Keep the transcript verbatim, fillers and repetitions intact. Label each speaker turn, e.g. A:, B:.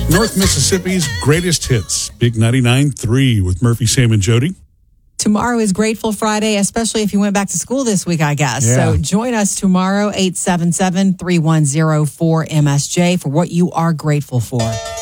A: North Mississippi's greatest hits. Big ninety-nine point three with Murphy, Sam, and Jody.
B: Tomorrow is Grateful Friday, especially if you went back to school this week, I guess.
A: Yeah.
B: So join us tomorrow, eight seven seven, three one zero, four M S J, for what you are grateful for.